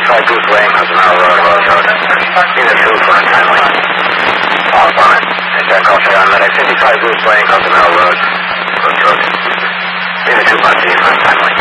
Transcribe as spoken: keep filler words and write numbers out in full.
fifty-five Goose Lane, Hudson Valley Road, Rose Road. Unit two for untimely. All fine. Take that call for on medic. fifty-five Goose Lane, Hudson Valley Road, Rose Road. Unit two, Bunty, untimely.